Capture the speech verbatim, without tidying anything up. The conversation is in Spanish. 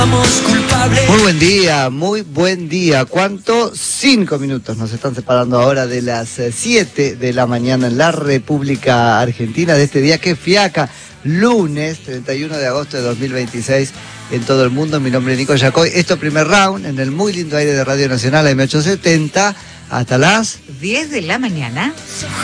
hallábamos culpable. Muy buen día, muy buen día. ¿Cuánto? Cinco minutos nos están separando ahora de las siete de la mañana en la República Argentina, de este día que fiaca, lunes treinta y uno de agosto de dos mil veintiséis en todo el mundo. Mi nombre es Nico Yacoy. Esto primer round en el muy lindo aire de Radio Nacional M ochocientos setenta hasta las diez de la mañana.